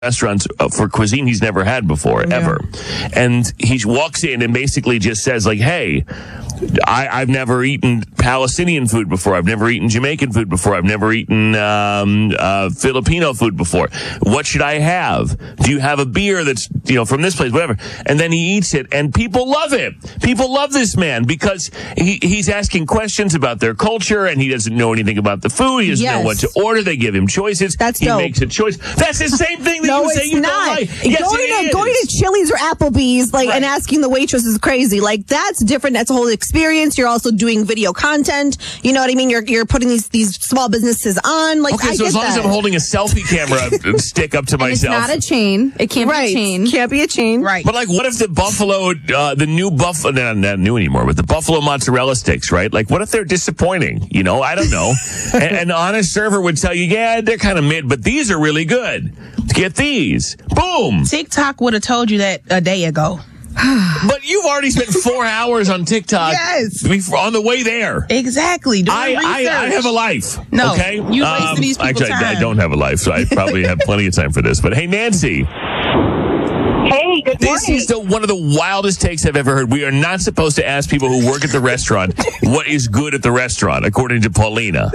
restaurants for cuisine he's never had before, ever. And he walks in and basically just says, like, hey, I've never eaten Palestinian food before. I've never eaten Jamaican food before. I've never eaten Filipino food before. What should I have? Do you have a beer that's, from this place, whatever? And then he eats it, and people love it. People love this man because he's asking questions about their culture, and he doesn't know anything about the food. He doesn't know what to order. They give him choices. He makes a choice. That's the same thing that you say you don't like. Yes, going to Chili's or Applebee's and asking the waitress is crazy. Like, that's different. That's a whole experience. You're also doing video content. You know what I mean? You're putting these small businesses on. Like, okay, so as long as I'm holding a selfie camera stick up to myself. It's not a chain. It can't be a chain. Can't be a chain. Right. But, like, what if the Buffalo, the new Buffalo, they're not new anymore, but the Buffalo mozzarella sticks, right? Like, what if they're disappointing? I don't know. and an honest server would tell you, yeah, they're kind of mid, but these are really good. Get these. Boom. TikTok would have told you that a day ago. But you've already spent 4 hours on TikTok. Yes. On the way there. Exactly. I have a life. No. Okay? You wasting these people's actually, time. I don't have a life, so I probably have plenty of time for this. But hey, Nancy. Hey, good morning. This is one of the wildest takes I've ever heard. We are not supposed to ask people who work at the restaurant what is good at the restaurant, according to Paulina.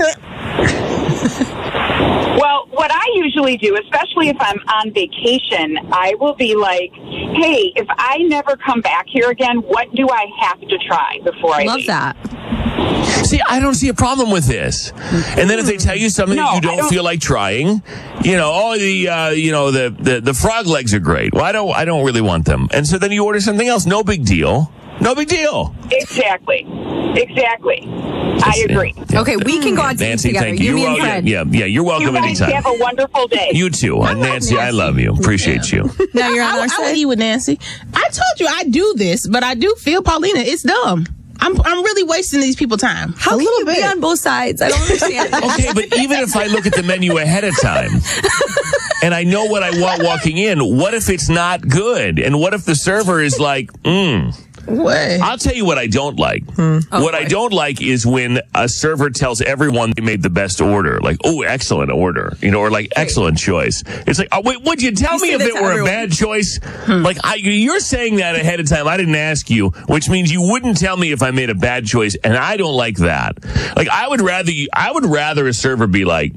Well, what I usually do, especially if I'm on vacation, I will be like, hey, if I never come back here again, what do I have to try before I Love leave? that. See, I don't see a problem with this. And then if they tell you something that you don't feel like trying, the frog legs are great. Well, I don't really want them. And so then you order something else. No big deal. No big deal. Exactly. I agree. Yeah. Okay, we can go on Nancy, together. thank you. Me and Fred. Yeah, you're welcome You guys anytime. have a wonderful day. You too. Nancy, I love you. Appreciate you. Now you're on our I side. would eat with Nancy. I told you I do this, but I do feel, Paulina, it's dumb. I'm really wasting these people's time. How can you be on both sides? I don't understand. Okay, but even if I look at the menu ahead of time and I know what I want walking in, what if it's not good? And what if the server is like, What? I'll tell you what I don't like. What I don't like is when a server tells everyone they made the best order. Like, oh, excellent order. Or like, excellent choice. It's like, oh, wait, would you tell me if it were a bad choice? Like, you're saying that ahead of time. I didn't ask you, which means you wouldn't tell me if I made a bad choice. And I don't like that. Like, I would rather a server be like,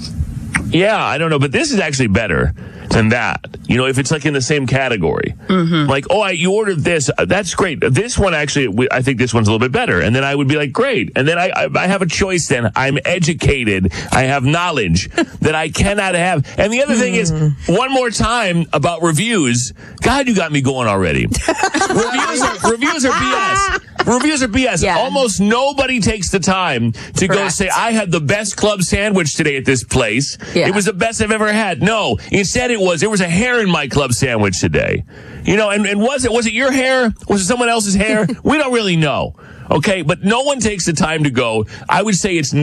yeah, I don't know, but this is actually better than that. If it's like in the same category. Like, you ordered this. That's great. This one, actually, I think this one's a little bit better. And then I would be like, great. And then I have a choice then. I'm educated. I have knowledge that I cannot have. And the other thing is, one more time about reviews. God, you got me going already. Reviews are BS. Reviews are BS. Yeah. Almost nobody takes the time to go say, I had the best club sandwich today at this place. Yeah. It was the best I've ever had. No, instead there was a hair in my club sandwich today. And was it your hair? Was it someone else's hair? We don't really know. Okay, but no one takes the time to go. I would say it's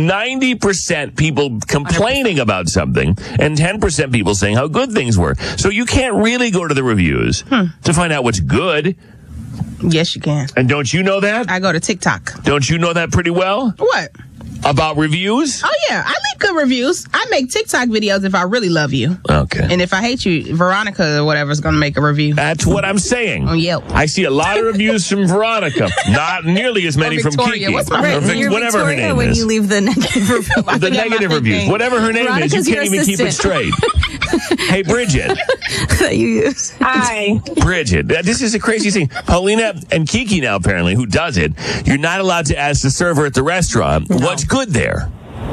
90% people complaining 100%. About something and 10% people saying how good things were. So you can't really go to the reviews to find out what's good. Yes, you can. And don't you know that? I go to TikTok. Don't you know that pretty well? What? About reviews? Oh, yeah. I leave good reviews. I make TikTok videos if I really love you. Okay. And if I hate you, Veronica or whatever is going to make a review. That's what I'm saying. On Yelp. I see a lot of reviews from Veronica. Not nearly as many from Victoria. Kiki. What's my Or name? whatever her name when is. you leave the negative review. The negative reviews. Whatever her name is, you can't even keep it straight. Hey, Bridget. That you use. Hi. Bridget, this is a crazy thing. Paulina and Kiki now, apparently, who does it, you're not allowed to ask the server at the restaurant what's good there.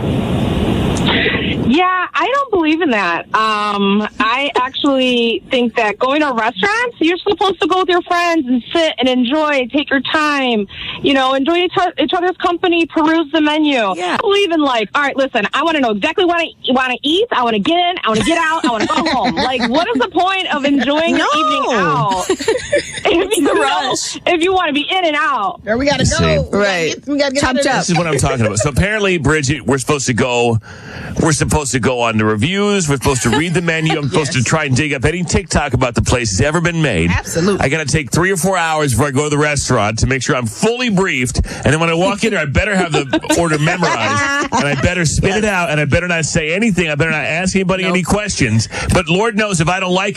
Yeah, I don't believe in that. I actually think that going to restaurants, you're supposed to go with your friends and sit and enjoy, take your time, enjoy each other's company, peruse the menu. Yeah. I believe in all right, listen, I want to know exactly what I want to eat. I want to get in. I want to get out. I want to go home. Like, what is the point of enjoying your evening out? If you want to be in and out. There we got to go. Right. We got to get Chop, chop. This is what I'm talking about. So apparently, Bridget, we're supposed to go go on the reviews. We're supposed to read the menu. I'm supposed to try and dig up any TikTok about the place that's ever been made. Absolutely. I got to take 3 or 4 hours before I go to the restaurant to make sure I'm fully briefed. And then when I walk in there, I better have the order memorized, and I better spit it out, and I better not say anything. I better not ask anybody any questions. But Lord knows if I don't like